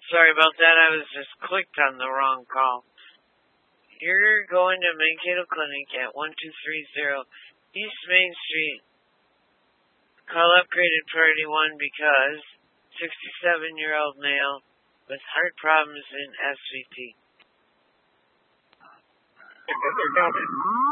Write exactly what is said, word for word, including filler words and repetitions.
Sorry about that. I was just clicked on the wrong call. You're going to Mankato Clinic at one two three zero East Main Street. Call upgraded priority one because sixty-seven-year-old male with heart problems in S V T.